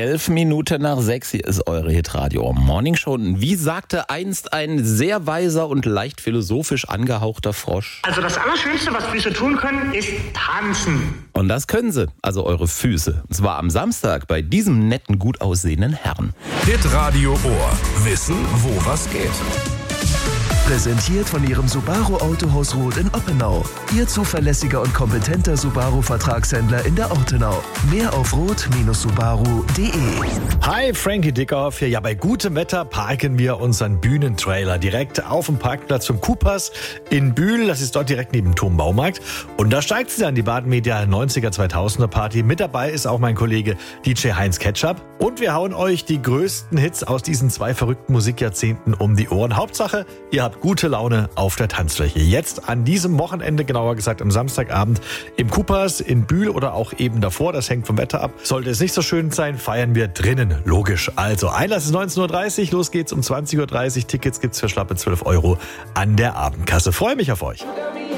5:11. Hier ist eure Hitradio Morning Show. Wie sagte einst ein sehr weiser und leicht philosophisch angehauchter Frosch? Also das Allerschönste, was Füße tun können, ist tanzen. Und das können sie, also eure Füße. Und zwar am Samstag bei diesem netten, gut aussehenden Herrn. Hitradio Ohr. Wissen, wo was geht. Präsentiert von Ihrem Subaru Autohaus Roth in Oppenau. Ihr zuverlässiger und kompetenter Subaru-Vertragshändler in der Ortenau. Mehr auf roth-subaru.de. Hi, Frankie Dickhoff hier. Ja, bei gutem Wetter parken wir unseren Bühnentrailer direkt auf dem Parkplatz vom Coopers in Bühl. Das ist dort direkt neben dem Turmbaumarkt. Und da steigt sie dann, die Baden-Media 90er, 2000er Party. Mit dabei ist auch mein Kollege DJ Heinz Ketchup. Und wir hauen euch die größten Hits aus diesen 2 verrückten Musikjahrzehnten um die Ohren. Hauptsache, ihr habt gute Laune auf der Tanzfläche. Jetzt an diesem Wochenende, genauer gesagt am Samstagabend im Coopers in Bühl oder auch eben davor. Das hängt vom Wetter ab. Sollte es nicht so schön sein, feiern wir drinnen. Logisch. Also Einlass ist 19:30 Uhr. Los geht's um 20:30 Uhr. Tickets gibt's für schlappe 12 € an der Abendkasse. Freue mich auf euch.